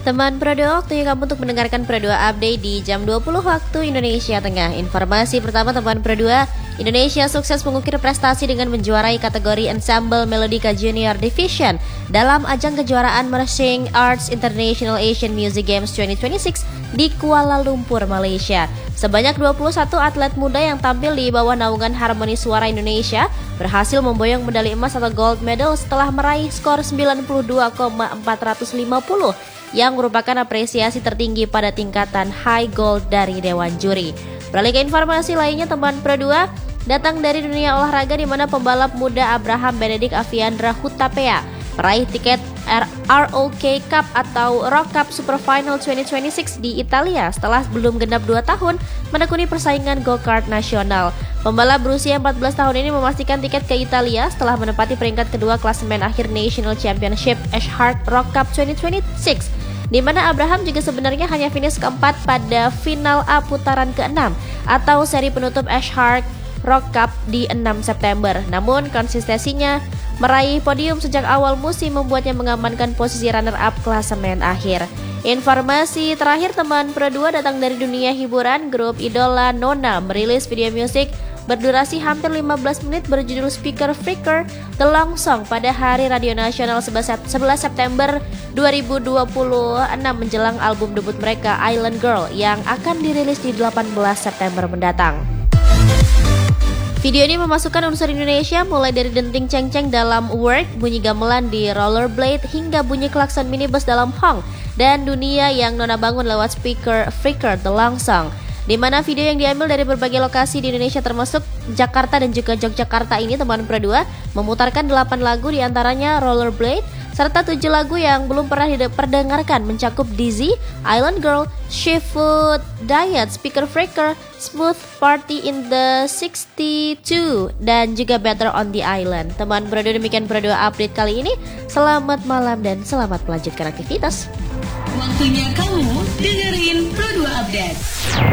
Teman Pro 2, waktunya kamu untuk mendengarkan Pro 2 Update di jam 20 waktu Indonesia Tengah. Informasi pertama teman Pro 2, Indonesia sukses mengukir prestasi dengan menjuarai kategori Ensemble Melodica Junior Division dalam ajang kejuaraan Marching Arts International Asian Music Games 2026 di Kuala Lumpur, Malaysia. Sebanyak 21 atlet muda yang tampil di bawah naungan Harmoni Suara Indonesia berhasil memboyong medali emas atau gold medal setelah meraih skor 92,450 yang merupakan apresiasi tertinggi pada tingkatan high gold dari Dewan Juri. Beralih ke informasi lainnya, teman Pro 2 datang dari dunia olahraga di mana pembalap muda Abraham Benedict Aviandra Hutapea meraih tiket ROK Cup atau Rock Cup Super Final 2026 di Italia setelah belum genap 2 tahun menekuni persaingan go-kart nasional. Pembalap berusia 14 tahun ini memastikan tiket ke Italia setelah menempati peringkat kedua klasemen akhir National Championship Ashhart Rock Cup 2026, di mana Abraham juga sebenarnya hanya finish keempat pada final A putaran ke-6 atau seri penutup Ashhart Rock Cup di 6 September. Namun konsistensinya meraih podium sejak awal musim membuatnya mengamankan posisi runner-up klasemen akhir. Informasi terakhir teman Pro 2 datang dari dunia hiburan. Grup idola Nona merilis video musik berdurasi hampir 15 menit berjudul Speaker Freaker The Long Song pada Hari Radio Nasional 11 September 2026 menjelang album debut mereka Island Girl yang akan dirilis di 18 September mendatang. Video ini memasukkan unsur Indonesia mulai dari denting ceng-ceng dalam Work, bunyi gamelan di Rollerblade, hingga bunyi klakson minibus dalam Hong, dan dunia yang Nona bangun lewat Speaker Freaker The Long Song, di mana video yang diambil dari berbagai lokasi di Indonesia termasuk Jakarta dan juga Yogyakarta ini teman Pro 2 memutarkan 8 lagu diantaranya Rollerblade serta 7 lagu yang belum pernah diperdengarkan mencakup Dizzy, Island Girl, Seafood Diet, Speaker Freaker, Smooth Party in the 62 dan juga Better on the Island. Teman Pro 2, demikian Pro 2 update kali ini. Selamat malam dan selamat melanjutkan aktivitas. Waktunya kamu dengerin Pro 2 Update.